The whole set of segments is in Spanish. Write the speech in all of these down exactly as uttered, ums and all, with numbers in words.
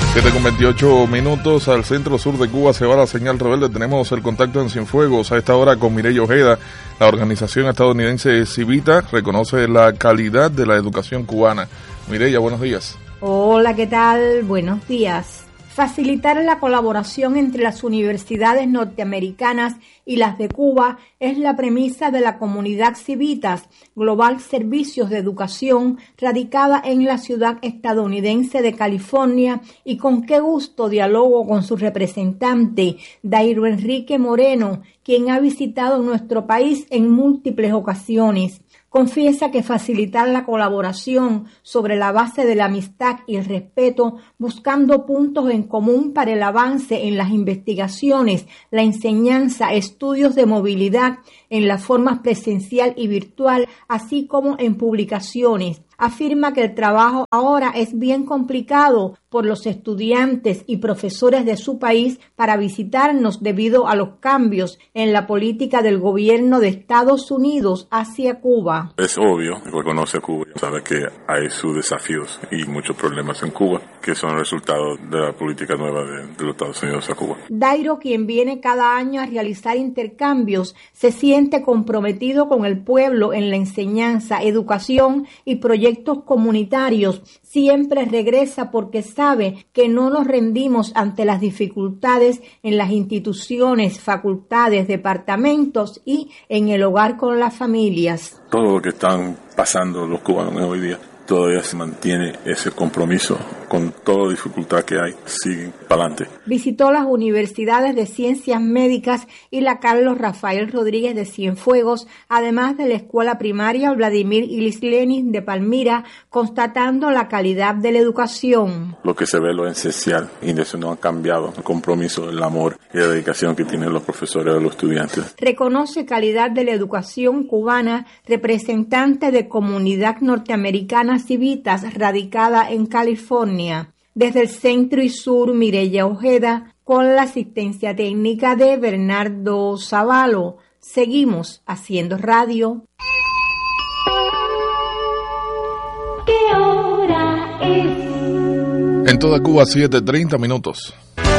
siete con veintiocho minutos, al centro sur de Cuba se va la señal rebelde. Tenemos el contacto en Cienfuegos a esta hora con Mireya Ojeda. La organización estadounidense Civita reconoce la calidad de la educación cubana. Mireya, buenos días. Hola, ¿qué tal? Buenos días. Facilitar la colaboración entre las universidades norteamericanas y las de Cuba es la premisa de la comunidad Civitas, Global Servicios de Educación, radicada en la ciudad estadounidense de California, y con qué gusto dialogo con su representante, Dairo Enrique Moreno, quien ha visitado nuestro país en múltiples ocasiones. Confiesa que facilitar la colaboración sobre la base de la amistad y el respeto, buscando puntos en común para el avance en las investigaciones, la enseñanza, estudios de movilidad en las formas presencial y virtual, así como en publicaciones. Afirma que el trabajo ahora es bien complicado por los estudiantes y profesores de su país para visitarnos debido a los cambios en la política del gobierno de Estados Unidos hacia Cuba. Es obvio, reconoce a Cuba, sabe que hay sus desafíos y muchos problemas en Cuba, que son resultado de la política nueva de, de los Estados Unidos a Cuba. Dairo, quien viene cada año a realizar intercambios, se siente comprometido con el pueblo en la enseñanza, educación y proyectos comunitarios. Siempre regresa porque sabe que no nos rendimos ante las dificultades en las instituciones, facultades, departamentos y en el hogar con las familias. Todo lo que están pasando los cubanos hoy día, todavía se mantiene ese compromiso con toda la dificultad que hay, siguen para adelante. Visitó las universidades de Ciencias Médicas y la Carlos Rafael Rodríguez de Cienfuegos, además de la Escuela Primaria Vladimir Ilich Lenin de Palmira, constatando la calidad de la educación. Lo que se ve lo esencial, y eso no ha cambiado, el compromiso, el amor y la dedicación que tienen los profesores y los estudiantes. Reconoce calidad de la educación cubana, representante de comunidad norteamericana Civitas, radicada en California. Desde el centro y sur, Mireya Ojeda, con la asistencia técnica de Bernardo Zavalo. Seguimos haciendo radio. ¿Qué hora es? En toda Cuba, siete treinta minutos.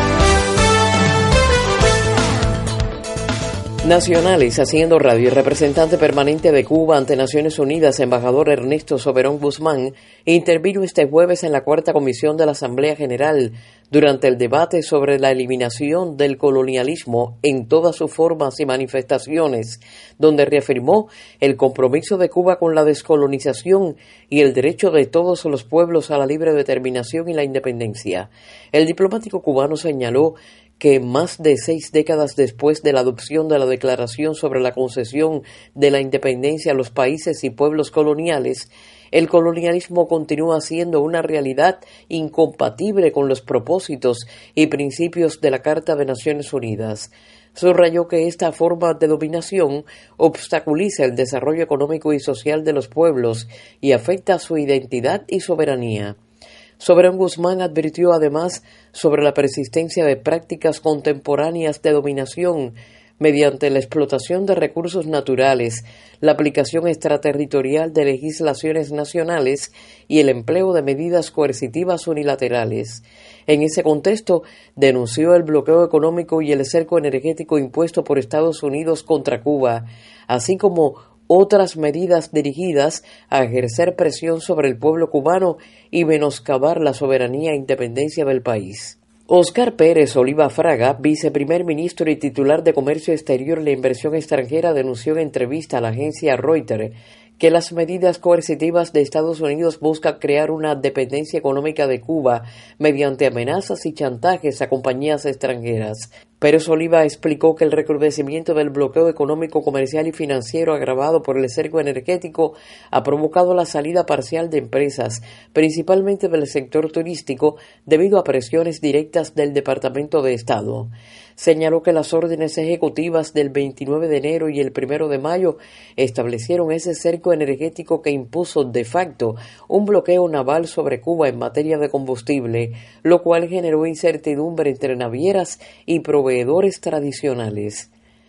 Nacionales haciendo radio. El representante permanente de Cuba ante Naciones Unidas, embajador Ernesto Soberón Guzmán, intervino este jueves en la cuarta comisión de la Asamblea General durante el debate sobre la eliminación del colonialismo en todas sus formas y manifestaciones, donde reafirmó el compromiso de Cuba con la descolonización y el derecho de todos los pueblos a la libre determinación y la independencia. El diplomático cubano señaló que más de seis décadas después de la adopción de la Declaración sobre la concesión de la independencia a los países y pueblos coloniales, el colonialismo continúa siendo una realidad incompatible con los propósitos y principios de la Carta de Naciones Unidas. Subrayó que esta forma de dominación obstaculiza el desarrollo económico y social de los pueblos y afecta su identidad y soberanía. Soberón Guzmán advirtió además sobre la persistencia de prácticas contemporáneas de dominación mediante la explotación de recursos naturales, la aplicación extraterritorial de legislaciones nacionales y el empleo de medidas coercitivas unilaterales. En ese contexto, denunció el bloqueo económico y el cerco energético impuesto por Estados Unidos contra Cuba, así como otras medidas dirigidas a ejercer presión sobre el pueblo cubano y menoscabar la soberanía e independencia del país. Óscar Pérez Oliva Fraga, viceprimer ministro y titular de Comercio Exterior y la Inversión Extranjera, denunció en entrevista a la agencia Reuters que las medidas coercitivas de Estados Unidos buscan crear una dependencia económica de Cuba mediante amenazas y chantajes a compañías extranjeras. Pérez Oliva explicó que el recrudecimiento del bloqueo económico, comercial y financiero agravado por el cerco energético ha provocado la salida parcial de empresas, principalmente del sector turístico, debido a presiones directas del Departamento de Estado. Señaló que las órdenes ejecutivas del veintinueve de enero y el primero de mayo establecieron ese cerco energético que impuso de facto un bloqueo naval sobre Cuba en materia de combustible, lo cual generó incertidumbre entre navieras y proveedores tradicionales.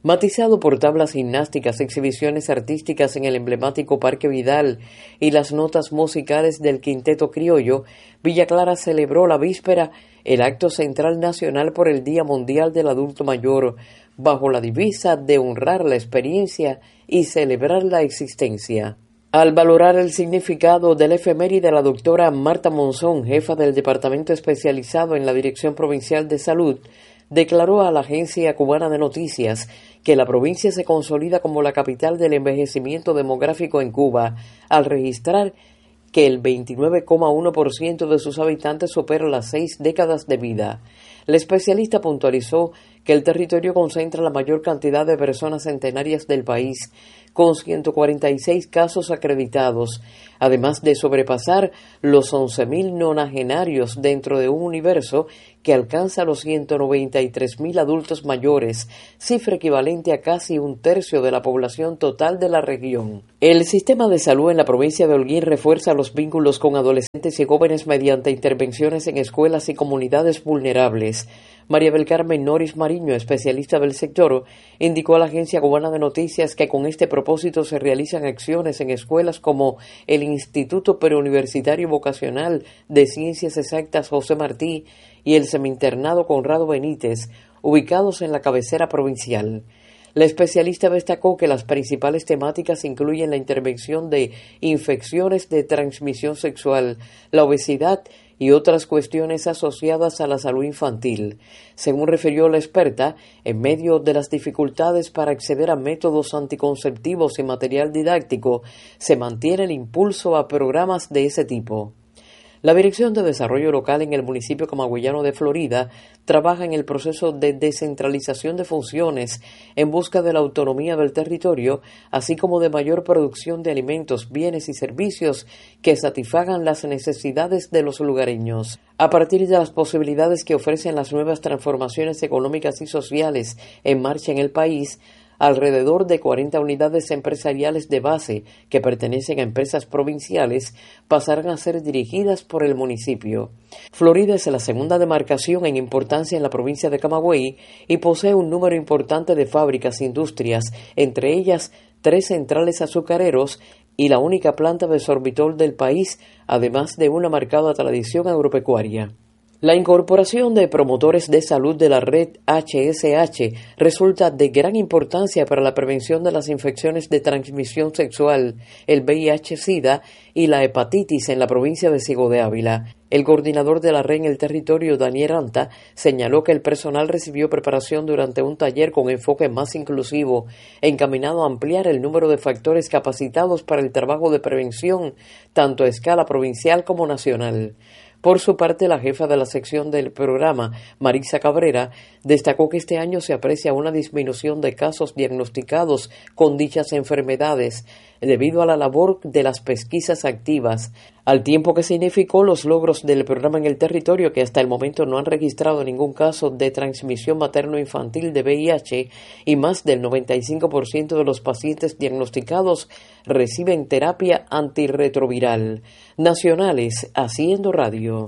Matizado por tablas gimnásticas, exhibiciones artísticas en el emblemático Parque Vidal y las notas musicales del Quinteto Criollo, Villa Clara celebró la víspera el acto central nacional por el Día Mundial del Adulto Mayor, bajo la divisa de honrar la experiencia y celebrar la existencia. Al valorar el significado del efeméride, la doctora Marta Monzón, jefa del Departamento Especializado en la Dirección Provincial de Salud, declaró a la Agencia Cubana de Noticias que la provincia se consolida como la capital del envejecimiento demográfico en Cuba, al registrar que el veintinueve coma uno por ciento de sus habitantes supera las seis décadas de vida. La especialista puntualizó que el territorio concentra la mayor cantidad de personas centenarias del país, con ciento cuarenta y seis casos acreditados, además de sobrepasar los once mil nonagenarios dentro de un universo que alcanza los ciento noventa y tres mil adultos mayores, cifra equivalente a casi un tercio de la población total de la región. El sistema de salud en la provincia de Holguín refuerza los vínculos con adolescentes y jóvenes mediante intervenciones en escuelas y comunidades vulnerables. María del Carmen Noris Mariño, especialista del sector, indicó a la Agencia Cubana de Noticias que con este propósito se realizan acciones en escuelas como el Instituto Preuniversitario Vocacional de Ciencias Exactas José Martí y el Semi-Internado Conrado Benítez, ubicados en la cabecera provincial. La especialista destacó que las principales temáticas incluyen la intervención de infecciones de transmisión sexual, la obesidad y otras cuestiones asociadas a la salud infantil. Según refirió la experta, en medio de las dificultades para acceder a métodos anticonceptivos y material didáctico, se mantiene el impulso a programas de ese tipo. La Dirección de Desarrollo Local en el municipio camagüeyano de Florida trabaja en el proceso de descentralización de funciones en busca de la autonomía del territorio, así como de mayor producción de alimentos, bienes y servicios que satisfagan las necesidades de los lugareños. A partir de las posibilidades que ofrecen las nuevas transformaciones económicas y sociales en marcha en el país, alrededor de cuarenta unidades empresariales de base que pertenecen a empresas provinciales pasarán a ser dirigidas por el municipio. Florida es la segunda demarcación en importancia en la provincia de Camagüey y posee un número importante de fábricas e industrias, entre ellas tres centrales azucareros y la única planta de sorbitol del país, además de una marcada tradición agropecuaria. La incorporación de promotores de salud de la red H S H resulta de gran importancia para la prevención de las infecciones de transmisión sexual, el V I H SIDA y la hepatitis en la provincia de Ciego de Ávila. El coordinador de la red en el territorio, Daniel Anta, señaló que el personal recibió preparación durante un taller con enfoque más inclusivo, encaminado a ampliar el número de factores capacitados para el trabajo de prevención, tanto a escala provincial como nacional. Por su parte, la jefa de la sección del programa, Marisa Cabrera, destacó que este año se aprecia una disminución de casos diagnosticados con dichas enfermedades debido a la labor de las pesquisas activas, al tiempo que significó los logros del programa en el territorio, que hasta el momento no han registrado ningún caso de transmisión materno-infantil de V I H y más del noventa y cinco por ciento de los pacientes diagnosticados reciben terapia antirretroviral. Nacionales, Haciendo Radio.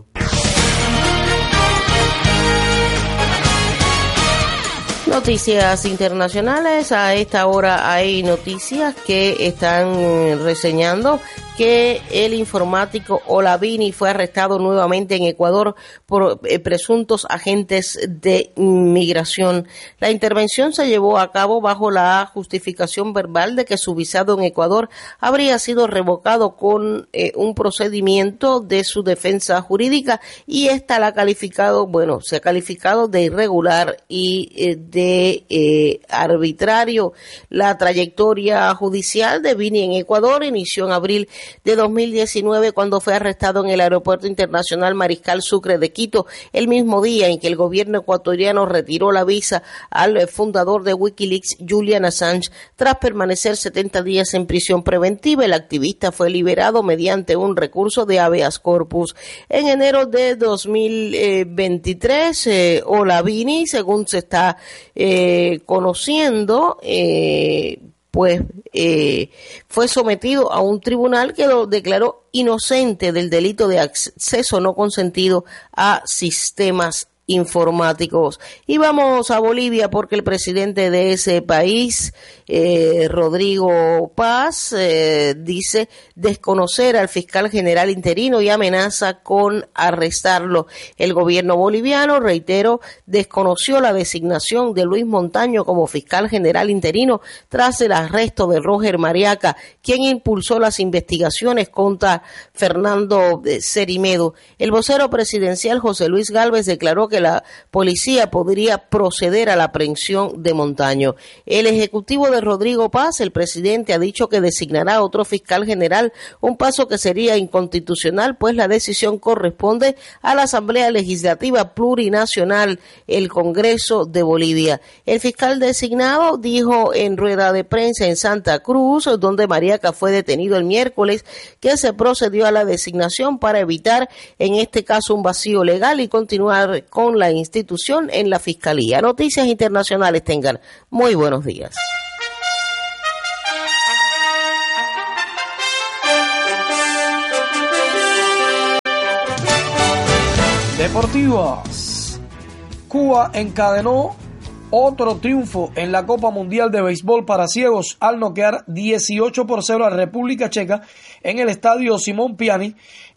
Noticias internacionales. A esta hora hay noticias que están reseñando que el informático Olavini fue arrestado nuevamente en Ecuador por eh, presuntos agentes de inmigración. La intervención se llevó a cabo bajo la justificación verbal de que su visado en Ecuador habría sido revocado con eh, un procedimiento de su defensa jurídica, y esta la ha calificado, bueno, se ha calificado de irregular y eh, de eh, arbitrario. La trayectoria judicial de Vini en Ecuador inició en abril de dos mil diecinueve, cuando fue arrestado en el Aeropuerto Internacional Mariscal Sucre de Quito, el mismo día en que el gobierno ecuatoriano retiró la visa al fundador de Wikileaks, Julian Assange, tras permanecer setenta días en prisión preventiva. El activista fue liberado mediante un recurso de habeas corpus. En enero de dos mil veintitrés, eh, Olavini, según se está eh, conociendo, eh, pues eh, fue sometido a un tribunal que lo declaró inocente del delito de acceso no consentido a sistemas informáticos. Y vamos a Bolivia porque el presidente de ese país, eh, Rodrigo Paz, eh, dice desconocer al fiscal general interino y amenaza con arrestarlo. El gobierno boliviano, reitero, desconoció la designación de Luis Montaño como fiscal general interino tras el arresto de Roger Mariaca, quien impulsó las investigaciones contra Fernando Cerimedo. El vocero presidencial José Luis Gálvez declaró que la policía podría proceder a la aprehensión de Montaño. El ejecutivo de Rodrigo Paz, el presidente, ha dicho que designará a otro fiscal general, un paso que sería inconstitucional, pues la decisión corresponde a la Asamblea Legislativa Plurinacional, el Congreso de Bolivia. El fiscal designado dijo en rueda de prensa en Santa Cruz, donde Mariaca fue detenido el miércoles, que se procedió a la designación para evitar en este caso un vacío legal y continuar con la institución en la Fiscalía. Noticias internacionales tengan muy buenos días. Deportivas. Cuba encadenó otro triunfo en la Copa Mundial de Béisbol para Ciegos al noquear dieciocho por cero a República Checa en el estadio Simón Piani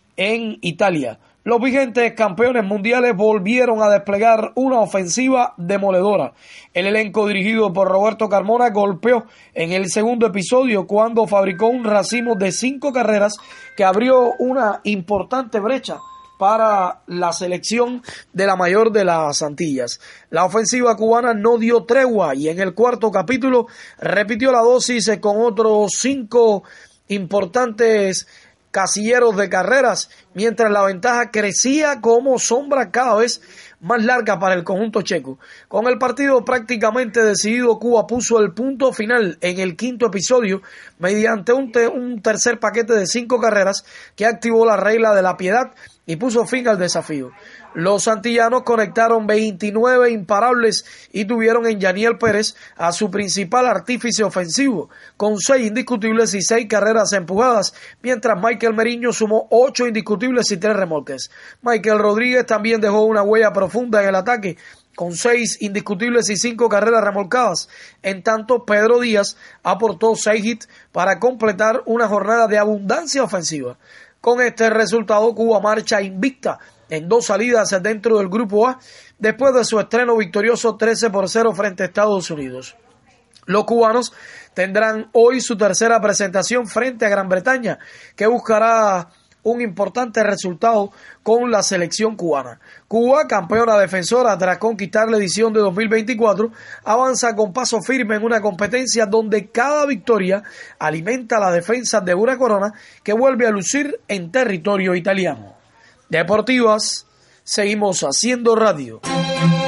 en Italia. Los vigentes campeones mundiales volvieron a desplegar una ofensiva demoledora. El elenco dirigido por Roberto Carmona golpeó en el segundo episodio cuando fabricó un racimo de cinco carreras que abrió una importante brecha para la selección de la mayor de las Antillas. La ofensiva cubana no dio tregua y en el cuarto capítulo repitió la dosis con otros cinco importantes casilleros de carreras, mientras la ventaja crecía como sombra cada vez más larga para el conjunto checo. Con el partido prácticamente decidido, Cuba puso el punto final en el quinto episodio mediante un, te- un tercer paquete de cinco carreras que activó la regla de la piedad y puso fin al desafío. Los antillanos conectaron veintinueve imparables y tuvieron en Yaniel Pérez a su principal artífice ofensivo, con seis indiscutibles y seis carreras empujadas, mientras Michael Meriño sumó ocho indiscutibles y tres remolques. Michael Rodríguez también dejó una huella profunda en el ataque, con seis indiscutibles y cinco carreras remolcadas. En tanto, Pedro Díaz aportó seis hits para completar una jornada de abundancia ofensiva. Con este resultado, Cuba marcha invicta en dos salidas dentro del Grupo A, después de su estreno victorioso trece por cero frente a Estados Unidos. Los cubanos tendrán hoy su tercera presentación frente a Gran Bretaña, que buscará un importante resultado con la selección cubana. Cuba, campeona defensora tras conquistar la edición de dos mil veinticuatro, avanza con paso firme en una competencia donde cada victoria alimenta la defensa de una corona que vuelve a lucir en territorio italiano. Deportivas, seguimos haciendo radio.